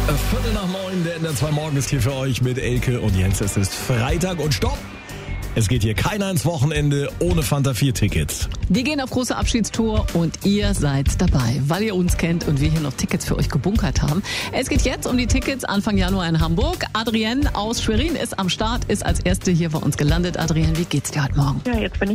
Viertel nach 9, der NDR 2 Morgen ist hier für euch mit Elke und Jens. Es ist Freitag und stopp! Es geht hier keiner ins Wochenende ohne Fanta 4 Tickets. Wir gehen auf große Abschiedstour und ihr seid dabei, weil ihr uns kennt und wir hier noch Tickets für euch gebunkert haben. Es geht jetzt um die Tickets Anfang Januar in Hamburg. Adrienne aus Schwerin ist am Start, ist als Erste hier bei uns gelandet. Adrienne, wie geht's dir heute Morgen? Ja, jetzt bin ich